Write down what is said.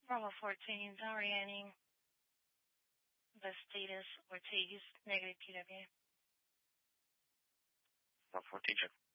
Bravo 14, Ariane, the status Ortiz, negative PW. Bravo 14, check.